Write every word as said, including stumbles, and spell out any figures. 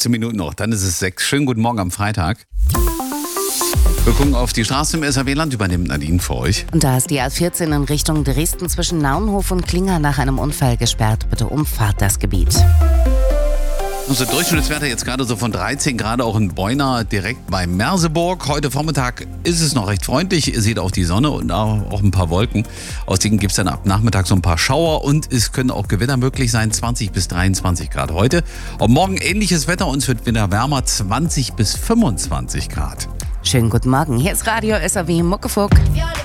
fünfzehn Minuten noch, dann ist es sechs. Schönen guten Morgen am Freitag. Wir gucken auf die Straße im S R W-Land, übernimmt Nadine für euch. Und da ist die A vierzehn in Richtung Dresden zwischen Naunhof und Klinger nach einem Unfall gesperrt. Bitte umfahrt das Gebiet. Unser Durchschnittswerte jetzt gerade so von dreizehn Grad, auch in Beuna, direkt bei Merseburg. Heute Vormittag ist es noch recht freundlich. Ihr seht auch die Sonne und auch ein paar Wolken. Aus denen gibt es dann ab Nachmittag so ein paar Schauer und es können auch Gewitter möglich sein. zwanzig bis dreiundzwanzig Grad heute. Und morgen ähnliches Wetter, uns wird wieder wärmer, zwanzig bis fünfundzwanzig Grad. Schönen guten Morgen, hier ist Radio S R W Muckefuck.